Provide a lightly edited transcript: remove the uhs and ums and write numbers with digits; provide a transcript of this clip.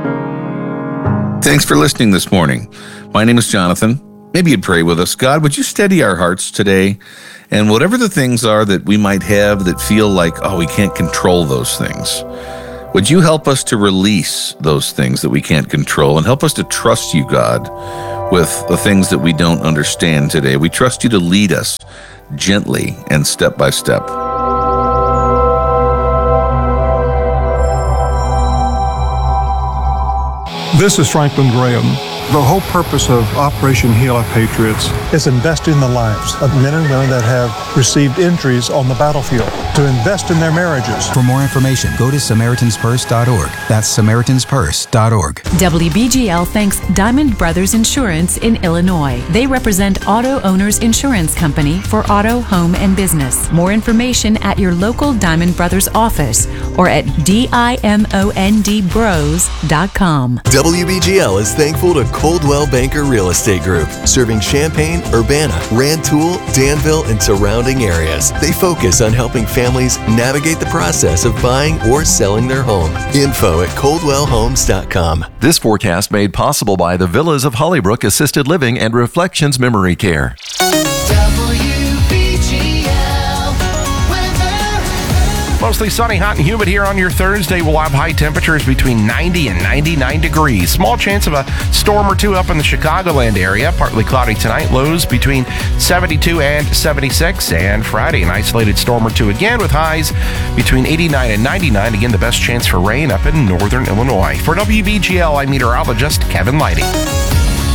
Thanks for listening this morning. My name is Jonathan. Maybe you'd pray with us. God, would you steady our hearts today? And whatever the things are that we might have that feel like, we can't control those things, would you help us to release those things that we can't control and help us to trust you, God, with the things that we don't understand today? We trust you to lead us gently and step by step. This is Franklin Graham. The whole purpose of Operation Heal Our Patriots is invest in the lives of men and women that have received injuries on the battlefield, to invest in their marriages. For more information, go to SamaritansPurse.org. That's SamaritansPurse.org. WBGL thanks Diamond Brothers Insurance in Illinois. They represent Auto Owners Insurance Company for auto, home, and business. More information at your local Diamond Brothers office or at DIMONDBros.com. WBGL is thankful to Coldwell Banker Real Estate Group, serving Champaign, Urbana, Rantoul, Danville, and surrounding areas. They focus on helping families navigate the process of buying or selling their home. Info at coldwellhomes.com. This forecast made possible by the Villas of Hollybrook Assisted Living and Reflections Memory Care. Mostly sunny, hot, and humid here on your Thursday. We'll have high temperatures between 90 and 99 degrees. Small chance of a storm or two up in the Chicagoland area. Partly cloudy tonight. Lows between 72 and 76. And Friday, an isolated storm or two again with highs between 89 and 99. Again, the best chance for rain up in northern Illinois. For WBGL, I'm meteorologist Kevin Leidy.